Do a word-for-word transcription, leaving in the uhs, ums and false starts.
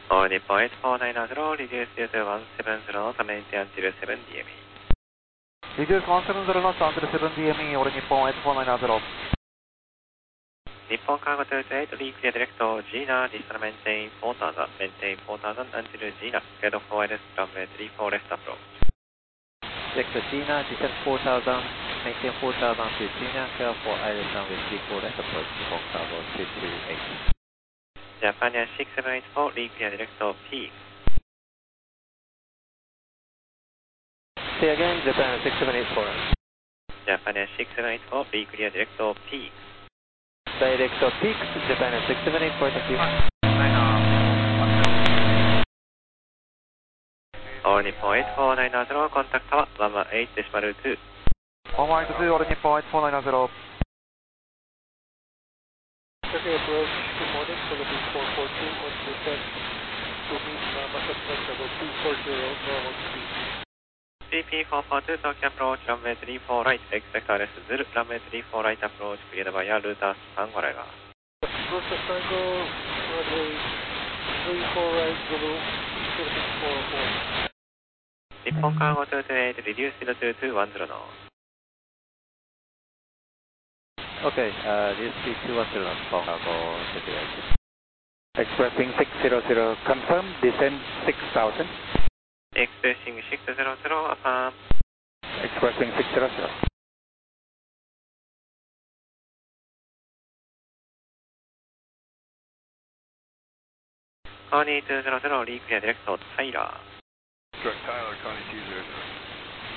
All Nippon eight four nine zero, reduce U two one seven zero のためにセブンディーエムイー。 リデュースワンセブンゼロのさんゼロセブンディーエムイー、俺日本エイトフォーナインゼロ。 日本カーゴトゥートゥエイト、リークリアディレクト、ジーナ、ディスタメンテインフォーターザ、メンテインフォーターザ、アンティルジーナ、ゲートフォーエルス、ランウェイスリーフォーレストアプローチ。 Vector Gina, descend four thousand, maintain four thousand to Gina, clear for Iris runway three four left approach, Nippon Cargo two two eight. Japan Air six seven eight four, reclear direct P. Say again, Japan six seven eight four. Japan Air six seven eight four, reclear direct P. Direct peak, Japan Air six seven eight four, thank you. All Nippon eight four nine zero, contact tower one one eight decimal two. one one eight two, All Nippon eight four nine zero. Okay, approach, good morning, Philippines four four two, one percent, to meet Masa Flight level two four zero, normal speed. C P four four two, Tokyo approach, runway three four right, expect R S zero, runway three four right approach, cleared by air route San Gorega. Rosa Tango, runway three four right, Zulu, Philippines four four. Nippon Cargo two two eight, reduce to two two one zero now. Okay, uh, this is two one zero, Nippon Cargo two two eight. Expressing six zero zero, confirm, descend six thousand. Expressing six zero zero, affirm. Expressing six zero zero. Connie two zero zero, reclear direct Tyler. Direct Tyler, Connie two zero zero.